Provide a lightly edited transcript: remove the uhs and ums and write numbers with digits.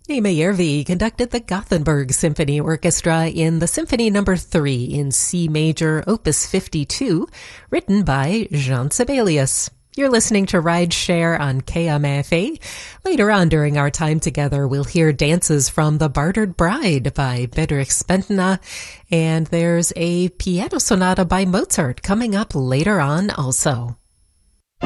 Meyervi conducted the Gothenburg Symphony Orchestra in the Symphony No. 3 in C major, Opus 52, written by Jean Sibelius. You're listening to Ride Share on KMFA. Later on during our time together, we'll hear dances from The Bartered Bride by Bedřich Spentna, and there's a piano sonata by Mozart coming up later on also.